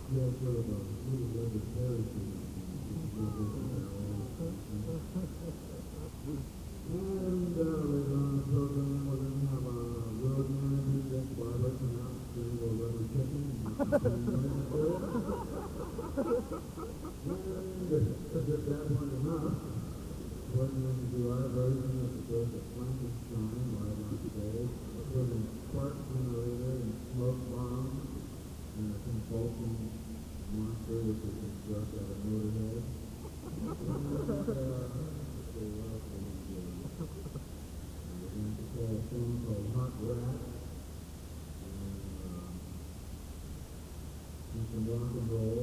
Yeah, sort of a little legendary thing. And later on in the program, we're going to have a road manager, Dick Barber, come out and bring a little rubber chicken and some money for it. And if that weren't enough, we're going to do our version of the Ghost of Frankenstein live on stage. We're putting spark generator and smoke bomb and a convulsing monster which is construct out of Motorhead. And, let's see, what else are we going to do? We're going to play a song called Hot Rat and some rock and roll.